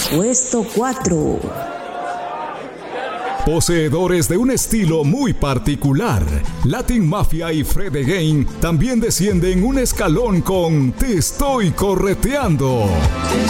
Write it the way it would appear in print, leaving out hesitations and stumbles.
Puesto 4. Poseedores de un estilo muy particular, Latin Mafia y Fred Again también descienden un escalón con Te estoy correteando. Te